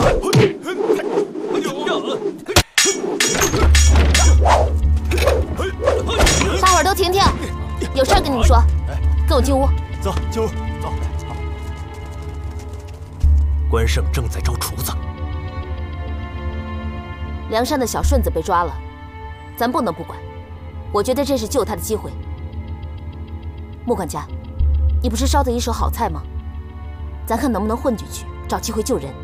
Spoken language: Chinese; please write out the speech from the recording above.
大伙儿都停停，有事儿跟你们说，跟我进屋。 走，进屋。走。关胜正在招厨子。 梁山的小顺子被抓了，咱不能不管。我觉得这是救他的机会。穆管家，你不是烧的一手好菜吗？咱看能不能混进去，找机会救人。